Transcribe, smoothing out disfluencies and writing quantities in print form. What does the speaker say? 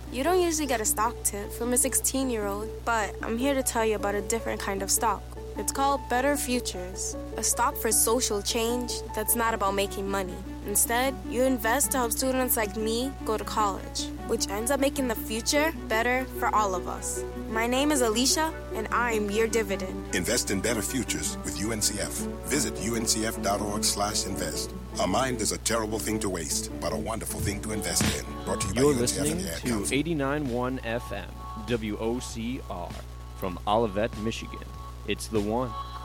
You don't usually get a stock tip from a 16-year-old, but I'm here to tell you about a different kind of stock. It's called Better Futures, a stock for social change that's not about making money. Instead, you invest to help students like me go to college, which ends up making the future better for all of us. My name is Alicia, and I'm your dividend. Invest in better futures with UNCF. Visit uncf.org/invest. A mind is a terrible thing to waste, but a wonderful thing to invest in. Brought to you by You're UNCF listening and the Ad to Council. 89.1 FM, WOCR, from Olivet, Michigan. It's the one.